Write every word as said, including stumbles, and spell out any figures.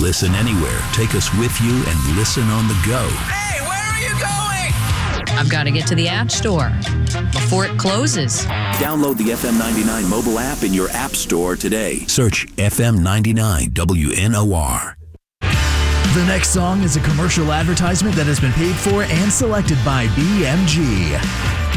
Listen anywhere. Take us with you and listen on the go. Hey, where are you going? I've got to get to the App Store before it closes. Download the F M ninety-nine mobile app in your app store today. Search F M ninety-nine W N O R. The next song is a commercial advertisement that has been paid for and selected by B M G.